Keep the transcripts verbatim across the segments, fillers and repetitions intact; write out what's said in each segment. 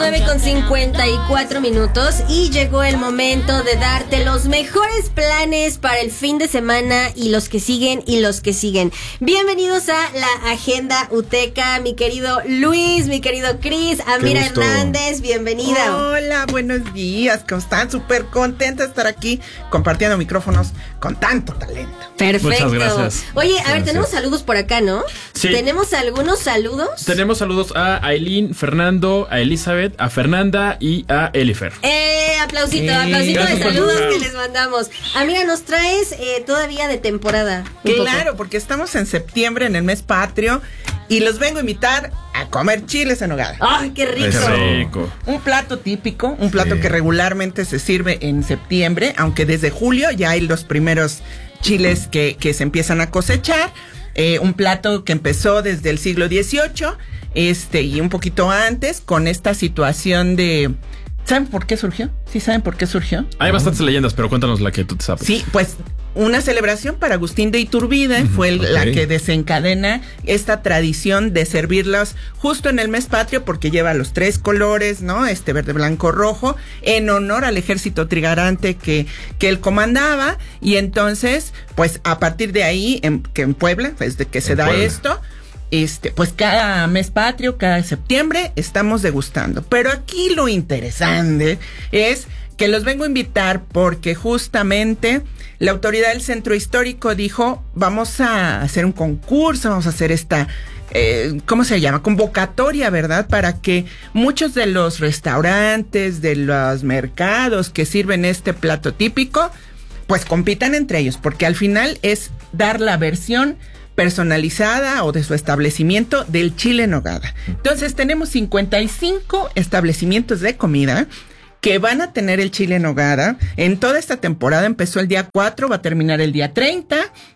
nueve con cincuenta y cuatro minutos y llegó el momento de darte los mejores planes para el fin de semana y los que siguen y los que siguen. Bienvenidos a la Agenda Uteca, mi querido Luis, mi querido Cris, Amira Hernández, bienvenida. Hola, buenos días, ¿cómo están? Súper contenta de estar aquí compartiendo micrófonos con tanto talento. Perfecto. Muchas gracias. Oye, a Gracias. ver, tenemos saludos por acá, ¿no? Sí. ¿Tenemos algunos saludos? Tenemos saludos a Aileen, Fernando, a Elizabeth, a Fernanda y a Elifer. Eh, aplausito, Eh, aplausito de gracias por saludos escuchar. que les mandamos. Amiga, nos traes eh, todavía de temporada. un Claro, poco. porque estamos en septiembre, en el mes patrio, y los vengo a invitar a comer chiles en nogada. ¡Ay, qué rico! Qué rico. Un plato típico, un plato Sí. que regularmente se sirve en septiembre, aunque desde julio ya hay los primeros chiles que, que se empiezan a cosechar. Eh, un plato que empezó desde el siglo dieciocho, este, y un poquito antes, con esta situación de... ¿Saben por qué surgió? ¿Sí saben por qué surgió? Hay bastantes leyendas, pero cuéntanos la que tú te sabes. Sí, pues una celebración para Agustín de Iturbide fue el- ok. la que desencadena esta tradición de servirlos justo en el mes patrio, porque lleva los tres colores, ¿no? Este verde, blanco, rojo, en honor al ejército trigarante que, que él comandaba. Y entonces, pues a partir de ahí, en, que en Puebla, desde que se En da Puebla. esto, este, pues cada mes patrio, cada septiembre, estamos degustando. Pero aquí lo interesante es que los vengo a invitar porque justamente la autoridad del centro histórico dijo, vamos a hacer un concurso, vamos a hacer esta, eh, ¿cómo se llama? Convocatoria, ¿verdad? Para que muchos de los restaurantes, de los mercados que sirven este plato típico, pues compitan entre ellos, porque al final es dar la versión personalizada o de su establecimiento del chile en nogada. Entonces tenemos cincuenta y cinco establecimientos de comida que van a tener el chile en nogada. En toda esta temporada empezó el día cuatro, va a terminar el día treinta.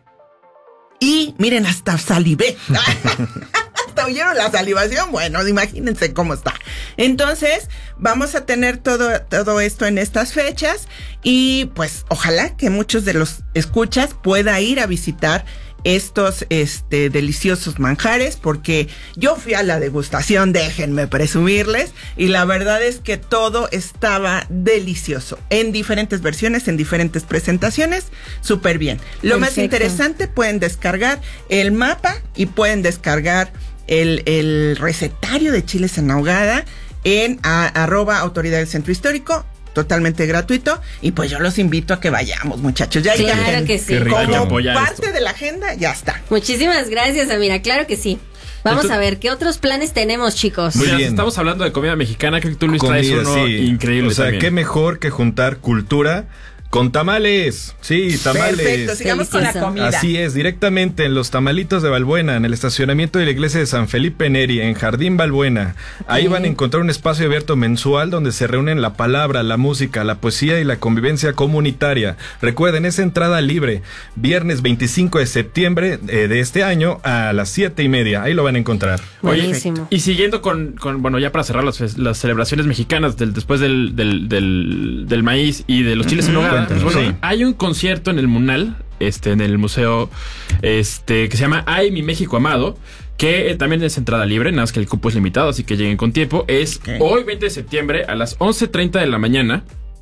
Y miren, hasta salivé. ¿Hasta oyeron la salivación? Bueno, imagínense cómo está. Entonces, vamos a tener todo, todo esto en estas fechas. Y pues, ojalá que muchos de los escuchas pueda ir a visitar estos este deliciosos manjares, porque yo fui a la degustación, déjenme presumirles, y la verdad es que todo estaba delicioso, en diferentes versiones, en diferentes presentaciones, súper bien. Lo más Perfecto. interesante, pueden descargar el mapa y pueden descargar el, el recetario de chiles en nogada en a, arroba autoridad del centro histórico, totalmente gratuito, y pues yo los invito a que vayamos, muchachos. Ya Claro ya- que sí. Qué rico, hay que como apoyar parte esto. de la agenda, ya está. Muchísimas gracias, Amira. Claro que sí. Vamos Entonces- a ver, ¿qué otros planes tenemos, chicos? Muy Mira, bien. Estamos hablando de comida mexicana, creo que tú, Luis, traes Comida, uno sí. increíble O sea, también. qué mejor que juntar cultura con tamales. Sí, tamales. Perfecto, sigamos con la Delicioso. comida. Así es, directamente en los tamalitos de Balbuena, en el estacionamiento de la iglesia de San Felipe Neri, en Jardín Balbuena. Ahí van a encontrar un espacio abierto mensual donde se reúnen la palabra, la música, la poesía y la convivencia comunitaria. Recuerden, es entrada libre, viernes veinticinco de septiembre eh, de este año a las siete y media. Ahí lo van a encontrar. Oye, Buenísimo. y siguiendo con, con, bueno, ya para cerrar las, fe- las celebraciones mexicanas del, después del, del, del, del maíz y de los chiles en nogada, pues Cuéntanos, bueno, sí. hay un concierto en el Munal, este, en el museo, este, que se llama Ay, mi México amado, que eh, también es entrada libre, nada más que el cupo es limitado, así que lleguen con tiempo. Es Ok. hoy, veinte de septiembre, a las once treinta de la mañana.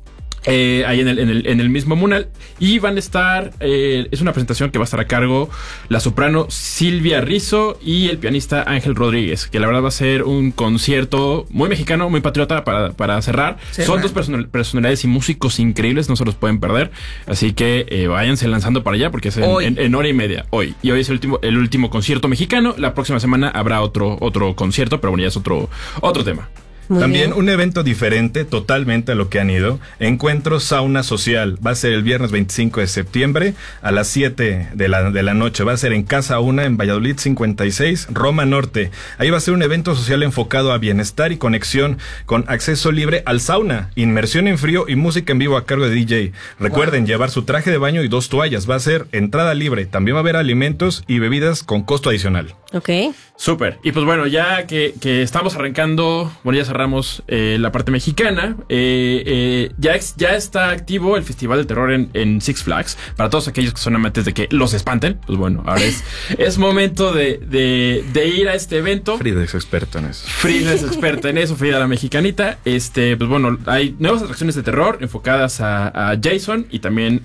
Eh, ahí en el, en, el, en el mismo Munal. Y van a estar, eh, es una presentación que va a estar a cargo la soprano Silvia Rizzo y el pianista Ángel Rodríguez, que la verdad va a ser un concierto muy mexicano, muy patriota para, para cerrar. Cerrar. Son dos personal- personalidades y músicos increíbles, no se los pueden perder. Así que eh, váyanse lanzando para allá porque es en, Hoy. en- en hora y media, hoy. Y hoy es el último, el último concierto mexicano. La próxima semana habrá otro, otro concierto, pero bueno, ya es otro, otro tema. Muy También bien. un evento diferente totalmente a lo que han ido. Encuentro Sauna Social. Va a ser el viernes veinticinco de septiembre a las siete de la, de la noche. Va a ser en Casa Una, en Valladolid cincuenta y seis, Roma Norte. Ahí va a ser un evento social enfocado a bienestar y conexión con acceso libre al sauna, inmersión en frío y música en vivo a cargo de D J. Recuerden llevar su traje de baño y dos toallas. Va a ser entrada libre. También va a haber alimentos y bebidas con costo adicional. Ok. Súper. Y pues bueno, ya que, que estamos arrancando, bueno, ya cerramos eh, la parte mexicana. Eh, eh, ya, ex, ya está activo el Festival del Terror en, en Six Flags. Para todos aquellos que son amantes de que los espanten, pues bueno, ahora es, es momento de, de, de ir a este evento. Frida es experta en eso. Frida es experta en eso, Frida la mexicanita. Este, pues bueno, hay nuevas atracciones de terror enfocadas a, a Jason y también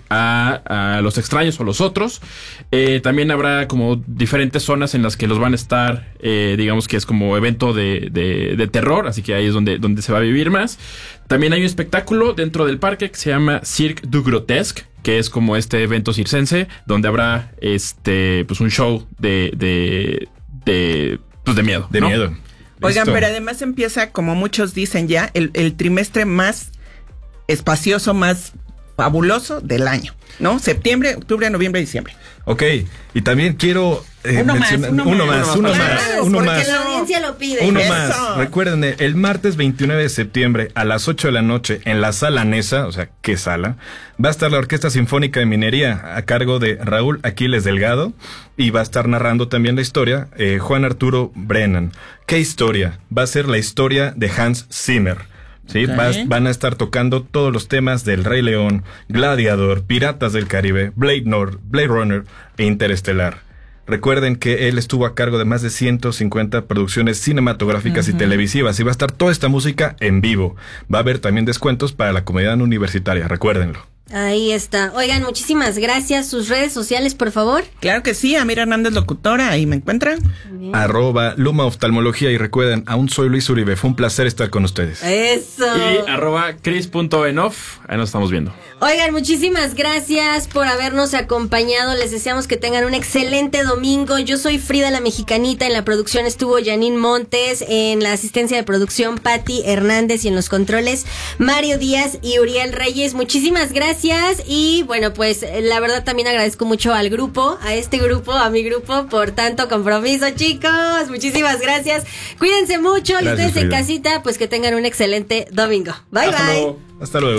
a, a los extraños o los otros. Eh, también habrá como diferentes zonas en las que los van a estar, eh, digamos que es como evento de, de, de terror, así que ahí es donde, donde se va a vivir más. También hay un espectáculo dentro del parque que se llama Cirque du Grotesque, que es como este evento circense, donde habrá este pues un show de de de, pues de miedo. De ¿no? miedo. Oigan, Listo. pero además empieza, como muchos dicen ya, el, el trimestre más espacioso, más fabuloso del año, ¿no? Septiembre, octubre, noviembre, diciembre. Ok, y también quiero eh, Uno más, mencionar- uno uno más. más, uno Claro, más, uno porque más. la audiencia lo pide. Uno Eso. más. Recuerden, el martes veintinueve de septiembre a las ocho de la noche en la Sala Nesa, o sea, ¿qué sala? Va a estar la Orquesta Sinfónica de Minería a cargo de Raúl Aquiles Delgado y va a estar narrando también la historia eh, Juan Arturo Brennan. ¿Qué historia? Va a ser la historia de Hans Zimmer. Sí, Ok. vas- van a estar tocando todos los temas del Rey León, Gladiador, Piratas del Caribe, Blade, Nor- Blade Runner e Interestelar. Recuerden que él estuvo a cargo de más de ciento cincuenta producciones cinematográficas y televisivas y va a estar toda esta música en vivo. Va a haber también descuentos para la comunidad universitaria, recuérdenlo. Ahí está. Oigan, muchísimas gracias. Sus redes sociales, por favor. Claro que sí, Amira Hernández Locutora, ahí me encuentran. Arroba Luma Oftalmología y recuerden, aún soy Luis Uribe, fue un placer estar con ustedes. Eso. Y arroba cris.enoff, ahí nos estamos viendo. Oigan, muchísimas gracias por habernos acompañado. Les deseamos que tengan un excelente domingo. Yo soy Frida la Mexicanita. En la producción estuvo Janine Montes. En la asistencia de producción, Patti Hernández. Y en los controles, Mario Díaz y Uriel Reyes. Muchísimas gracias. Y bueno, pues la verdad también agradezco mucho al grupo, a este grupo, a mi grupo, por tanto compromiso, chicos. Muchísimas gracias. Cuídense mucho. Y Gracias, ustedes en Frida. casita, pues que tengan un excelente domingo. Bye, Hasta bye. luego. Hasta luego.